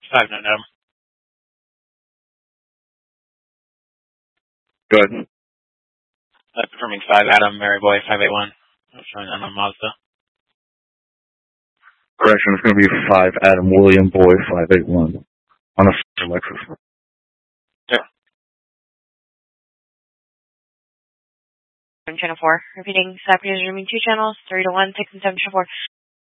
5 9 Adam. Go ahead. Confirming 5 Adam, Mary Boy 581. Showing on a Mazda. Correction, it's going to be 5 Adam William Boy 581 on a Lexus. Sure. Channel 4. Repeating, stop using 2 channels, 3 to 1, 6 and 7 channel 4.